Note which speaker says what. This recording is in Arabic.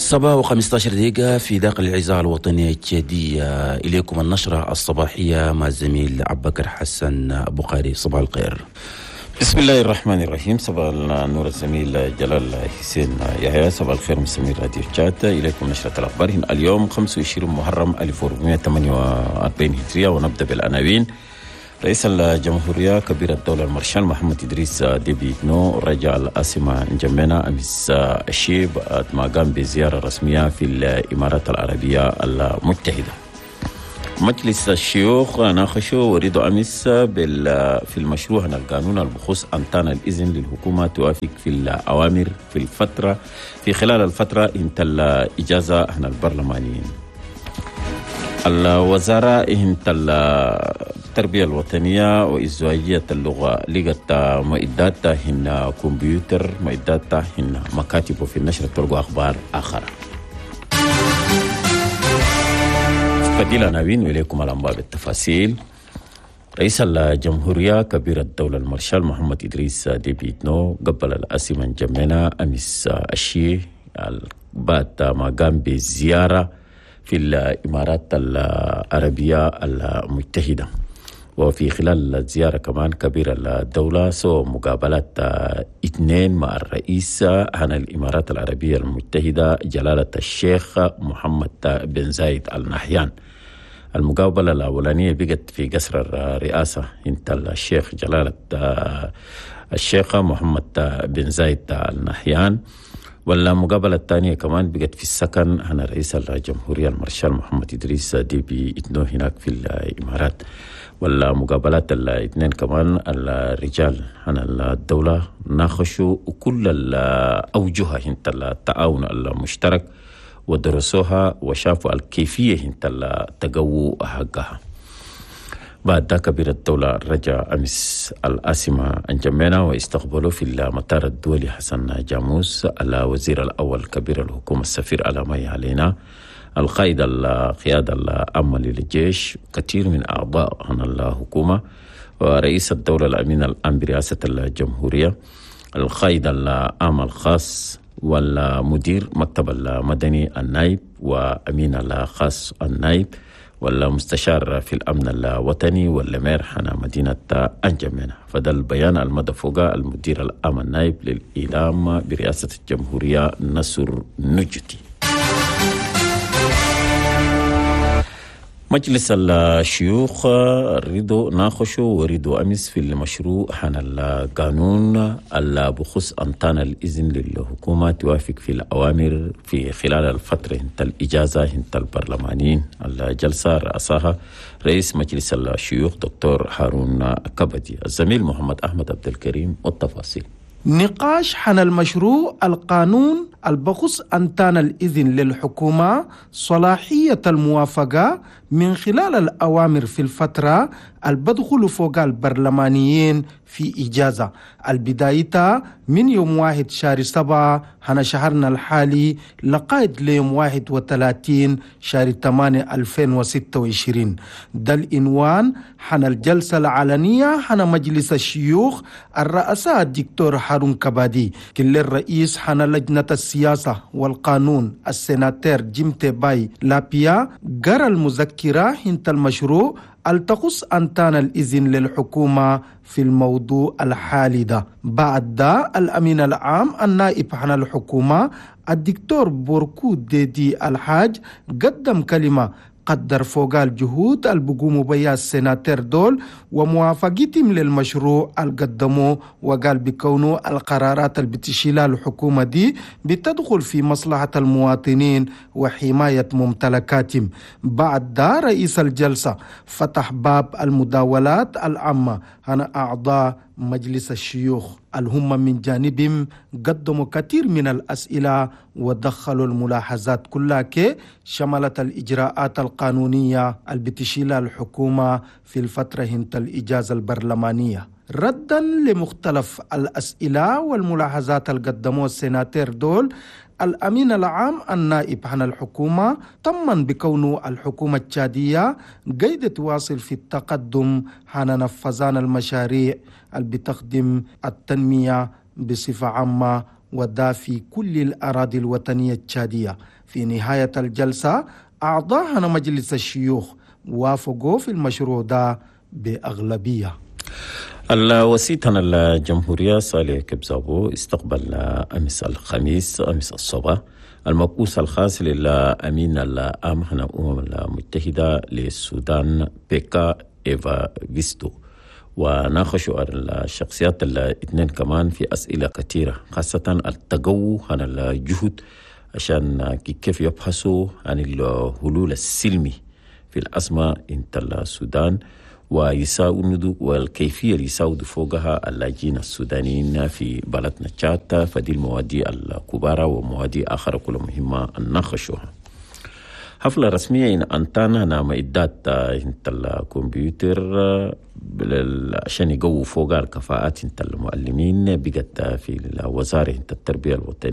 Speaker 1: الصباح و15 دقيقة في داخل الإذاعة الوطنية الجدية. إليكم النشرة الصباحية مع الزميل عباكر حسن أبو قاري. صباح الخير.
Speaker 2: بسم الله الرحمن الرحيم. صباح النور الزميل جلال حسين يحيى. صباح الخير مستمعي راديو شات. إليكم نشرة الأخبار اليوم 25 محرم 1448 هجرية، ونبدأ بالعناوين. رئيس الجمهورية كبير الدولة المارشال محمد إدريس ديبي إتنو رجع العاصمة نجمينا أمس الشيب ما قام بزيارة رسمية في الإمارات العربية المتحدة. مجلس الشيوخ ناقشوا وريدوا أمس في المشروع عن القانون البخصوص أنتان الإذن للحكومة توافق في الأوامر في خلال الفترة انت الإجازة عن البرلمانيين. الوزارة انت التربية الوطنية وإزواجية اللغة لقت مؤدات هن كمبيوتر، مؤدات هن مكاتب، وفي النشر تلقوا أخبار آخر. فدي العناوين وإليكم الأنباء بالتفاصيل. رئيس الجمهورية كبير الدولة المارشال محمد إدريس ديبي إتنو قبل العاصمة نجمينا أمس الشيء بعد ما قام بزيارة في الإمارات العربية المتحدة. وفي خلال الزيارة كمان كبير الدولة سوى مقابلات اثنين مع الرئيس عن الإمارات العربية المتحدة جلالة الشيخ محمد بن زايد آل نهيان. المقابلة الأولانية بقت في قصر الرئاسة انت الشيخ جلالة الشيخ محمد بن زايد آل نهيان، والمقابلة الثانية كمان بقت في السكن عن رئيس الجمهورية المارشال محمد إدريس ديبي إتنو هناك في الإمارات. والمقابلات الاثنين كمان الرجال عن الدولة ناقشوا كل الأوجه انت التعاون المشترك ودرسوها وشافوا الكيفية انت التقوى حقها. بعد ذا كبير الدولة رجع أمس العاصمة نجمينا واستقبلوا في المطار الدولي حسن جاموس الوزير الأول كبير الحكومة السفير على ما علينا، القائد القيادة العامة للجيش، كثير من أعضاء عن الحكومة، ورئيس الدولة الأمين العام برئاسة الجمهورية، القائد العام الخاص والمدير مكتب المدني النائب وأمين الخاص النائب، والمستشار في الأمن الوطني والمير حنا مدينة أنجمينا. فده البيان المدى فوق المدير العام النائب للإعلام برئاسة الجمهورية نصر نجتي. مجلس الشيوخ ريدوا ناقشوا وريدوا أمس في المشروع عن القانون بخصوص أنتان الإذن للحكومة توافق في الأوامر في خلال الفترة انت الإجازة انت البرلمانيين. الجلسة رأسها رئيس مجلس الشيوخ دكتور هارون كبدي. الزميل محمد أحمد عبد الكريم والتفاصيل.
Speaker 3: نقاش حن المشروع القانون البخص أنتان الإذن للحكومة صلاحية الموافقة من خلال الأوامر في الفترة البدخل فوق البرلمانيين في إجازة البداية من يوم 1 شهر 7 هنا شهرنا الحالي لقائد ليوم 31 شهر 8 2026. ده العنوان حن الجلسة العلنية حن مجلس الشيوخ الرئاسة الدكتور هارون كبادي، كل الرئيس حن لجنة السياسة والقانون السيناتير جيمتي باي لابيا قرأ المذكرة انت المشروع التخص أنتان الإذن للحكومة في الموضوع الحالي ده. بعد ده الأمين العام النائب عن الحكومة الدكتور بوركود ديدي الحاج قدم كلمة قدر فوق الجهود البقوم بيا السيناتير دول وموافقتهم للمشروع القدموه، وقال بكونه القرارات اللي بتشيلها الحكومة دي بتدخل في مصلحة المواطنين وحماية ممتلكاتهم. بعد ده رئيس الجلسة فتح باب المداولات العامة عن أعضاء مجلس الشيوخ الهم من جانبهم قدموا كثير من الأسئلة ودخلوا الملاحظات كلها كي شملت الإجراءات القانونية اللي بتشيلها الحكومة في الفترة هنت الإجازة البرلمانية. ردا لمختلف الأسئلة والملاحظات اللي قدموها السيناتير دول، الأمين العام النائب عن الحكومة طمن بكونه الحكومة التشادية قيد تواصل في التقدم عن نفذان المشاريع اللي بتخدم التنمية بصفة عامة وده في كل الأراضي الوطنية التشادية. في نهاية الجلسة أعضاء مجلس الشيوخ وافقوا في المشروع ده بأغلبية.
Speaker 2: الوسيط الجمهورية صالح كبزابو استقبل أمس الخميس أمس الصباح المبعوث الخاص للأمين العام الأمم المتحدة للسودان بيكا إيفا فيستو، وناقشوا الشخصيات الاثنين كمان في أسئلة كثيرة، خاصة التقوى عن الجهد عشان كيف يبحثوا عن الحلول السلمي في الأزمة انت السودان، ويساعدوا والكيفية اللي يساعدوا فوقها اللاجئين السودانيين في بلدنا تشاد. فدي المواضيع الكبار ومواضيع آخرى كلها مهمة نناقشوها. حفلة رسمية إن أنتانا نعم إدات انت الكمبيوتر عشان يقووا فوق الكفاءات انت المعلمين بقت في وزارة انت التربية الوطنية